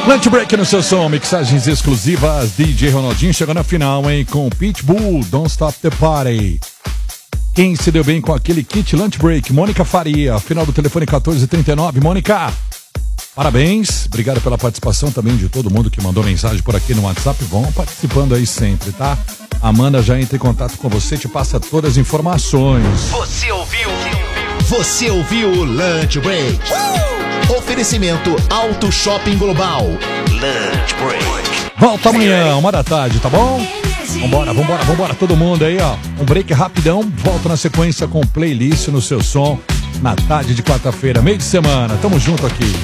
Lunch Break no seu som, mixagens exclusivas, DJ Ronaldinho chegando na final, hein, com Pitbull, Don't Stop the Party. Quem se deu bem com aquele kit Lunch Break? Mônica Faria, final do telefone 1439. Mônica, parabéns, obrigado pela participação também de todo mundo que mandou mensagem por aqui no WhatsApp. Vão participando aí sempre, tá? A Amanda já entra em contato com você, te passa todas as informações. Você ouviu o Lunch Break. Oferecimento Auto Shopping Global. Lunch Break. Volta amanhã, 13h, tá bom? Vambora, todo mundo aí, ó. Um break rapidão, volta na sequência com playlist no seu som, na tarde de quarta-feira, meio de semana. Tamo junto aqui.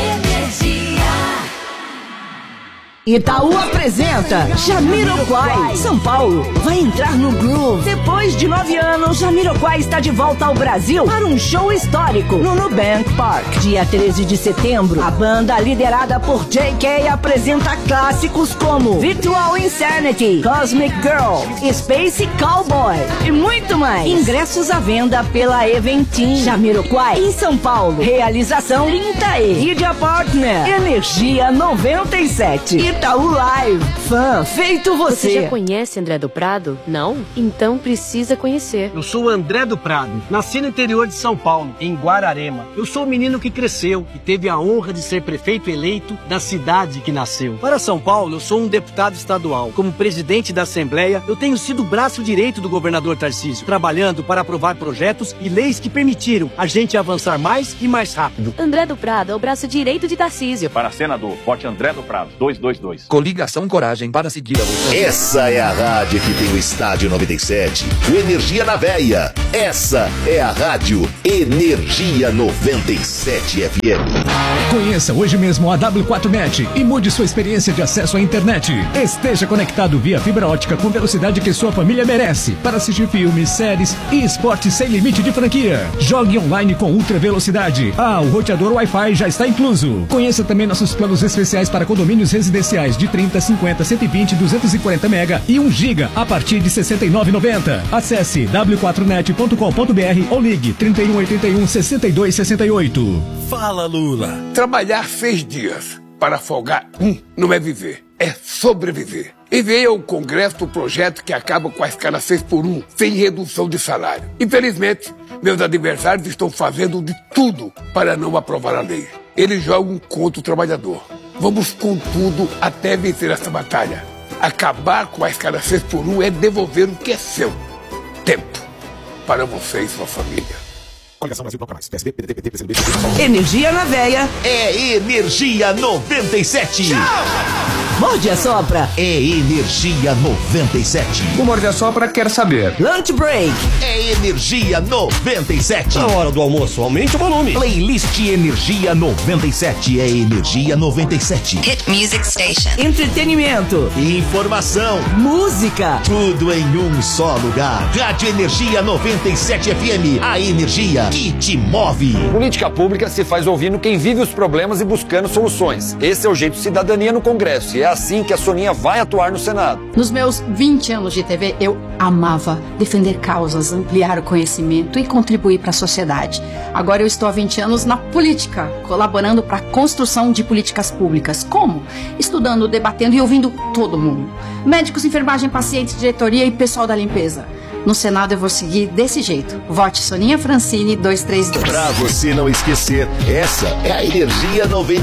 Itaú apresenta Jamiroquai. São Paulo vai entrar no groove. Depois de 9 anos, Jamiroquai está de volta ao Brasil para um show histórico no Nubank Park. Dia 13 de setembro, a banda liderada por JK apresenta clássicos como Virtual Insanity, Cosmic Girl, Space Cowboy e muito mais. Ingressos à venda pela Eventim. Jamiroquai em São Paulo. Realização Intaê. Media Partner Energia 97. Itaú Live. Fã feito você. Você já conhece André do Prado? Não? Então precisa conhecer. Eu sou o André do Prado. Nasci no interior de São Paulo, em Guararema. Eu sou o menino que cresceu e teve a honra de ser prefeito eleito da cidade que nasceu. Para São Paulo, eu sou um deputado estadual. Como presidente da Assembleia, eu tenho sido o braço direito do governador Tarcísio, trabalhando para aprovar projetos e leis que permitiram a gente avançar mais e mais rápido. André do Prado é o braço direito de Tarcísio. Para senador, vote André do Prado, 222. Coligação Coragem para seguir a luta. Essa é a rádio que tem o Estádio 97, o Energia na Veia. Essa é a rádio Energia 97 FM. Conheça hoje mesmo a W4Net e mude sua experiência de acesso à internet. Esteja conectado via fibra ótica com velocidade que sua família merece para assistir filmes, séries e esportes sem limite de franquia. Jogue online com ultra velocidade. O roteador Wi-Fi já está incluso. Conheça também nossos planos especiais para condomínios residenciais de 30, 50, 120, 240 mega e 1 giga a partir de R$ 69,90. Acesse w4net.com.br ou ligue 3181 6268. Fala, Lula. Trabalhar 6 dias para folgar não é viver, é sobreviver. Enviei ao Congresso o projeto que acaba com a escala 6x1, sem redução de salário. Infelizmente, meus adversários estão fazendo de tudo para não aprovar a lei. Eles jogam contra o trabalhador. Vamos com tudo até vencer essa batalha. Acabar com a escala 6x1 é devolver o que é seu. Tempo para você e sua família. Energia na Veia. É Energia 97. Morde a Sopra. É Energia 97. O Morde a Sopra quer saber. Lunch Break. É Energia 97. Na hora do almoço, aumente o volume. Playlist Energia 97 é Energia 97. Hit Music Station. Entretenimento. Informação. Música. Tudo em um só lugar. Rádio Energia 97 FM. A energia que te move. Política pública se faz ouvindo quem vive os problemas e buscando soluções. Esse é o jeito de cidadania no Congresso e é assim que a Soninha vai atuar no Senado. Nos meus 20 anos de TV, eu amava defender causas, ampliar o conhecimento e contribuir para a sociedade. Agora eu estou há 20 anos na política, colaborando para a construção de políticas públicas. Como? Estudando, debatendo e ouvindo todo mundo. Médicos, enfermagem, pacientes, diretoria e pessoal da limpeza. No Senado eu vou seguir desse jeito. Vote Soninha Francini 232. Pra você não esquecer, essa é a Energia 97.